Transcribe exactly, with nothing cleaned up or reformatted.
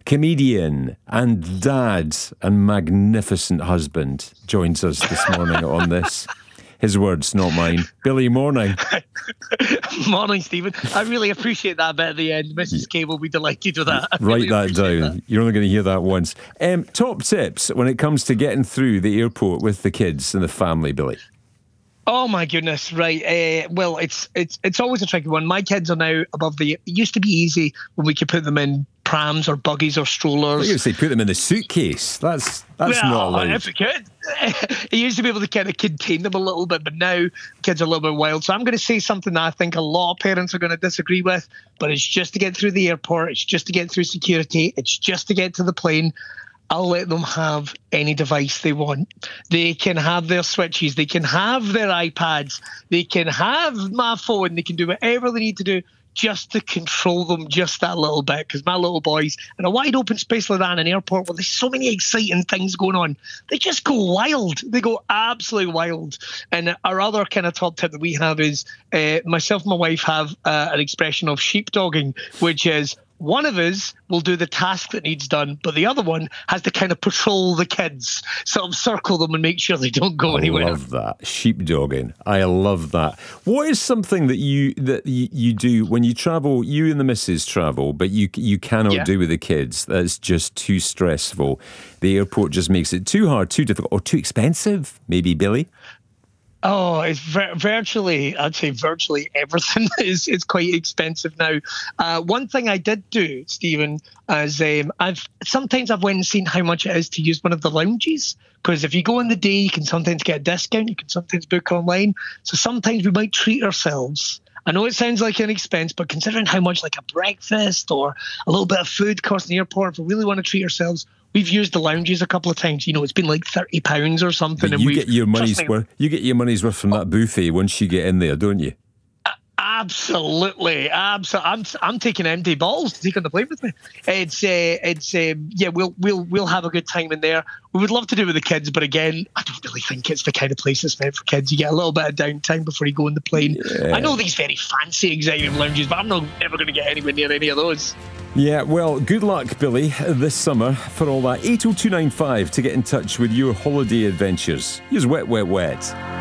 comedian and dad and magnificent husband, joins us this morning on this. His words, not mine. Billy, morning. Morning, Stephen. I really appreciate that bit at the end. Missus K will be delighted with that. I Write really that down. that. You're only going to hear that once. Um, top tips when it comes to getting through the airport with the kids and the family, Billy. Oh my goodness! Right. Uh, well, it's it's it's always a tricky one. My kids are now above the. It used to be easy when we could put them in prams or buggies or strollers. I was going to say put them in the suitcase. That's that's well, not allowed. If we could, it used to be able to kind of contain them a little bit, but now kids are a little bit wild. So I'm going to say something that I think a lot of parents are going to disagree with, but it's just to get through the airport. It's just to get through security. It's just to get to the plane. I'll let them have any device they want. They can have their switches. They can have their iPads. They can have my phone. They can do whatever they need to do just to control them just that little bit. Because my little boys, in a wide open space like that in an airport where there's so many exciting things going on, they just go wild. They go absolutely wild. And our other kind of top tip that we have is uh, myself and my wife have uh, an expression of sheepdogging, which is one of us will do the task that needs done, but the other one has to kind of patrol the kids, sort of circle them and make sure they don't go I anywhere. I love that. Sheepdogging. I love that. What is something that you that you, you do when you travel, you and the missus travel, but you you cannot Yeah. do with the kids? That's just too stressful. The airport just makes it too hard, too difficult, or too expensive, maybe, Billy? Oh, it's vir- virtually, I'd say virtually everything is, is quite expensive now. Uh, one thing I did do, Stephen, is um, I've sometimes I've went and seen how much it is to use one of the lounges. Because if you go in the day, you can sometimes get a discount. You can sometimes book online. So sometimes we might treat ourselves. I know it sounds like an expense, but considering how much like a breakfast or a little bit of food costs in the airport, if we really want to treat ourselves, we've used the lounges a couple of times. You know, it's been like thirty pounds or something. But and you we've, get your money's me, worth. You get your money's worth from that buffet once you get in there, don't you? Absolutely, absolutely. I'm I'm taking empty bottles to take on the plane with me. It's uh, it's um, yeah, we'll we'll we'll have a good time in there. We would love to do it with the kids, but again, I don't really think it's the kind of place that's meant for kids. You get a little bit of downtime before you go on the plane. Yeah. I know these very fancy executive lounges, but I'm not ever going to get anywhere near any of those. Yeah, well, good luck, Billy, this summer for all that. eight oh two nine five to get in touch with your holiday adventures. Here's Wet, Wet, Wet.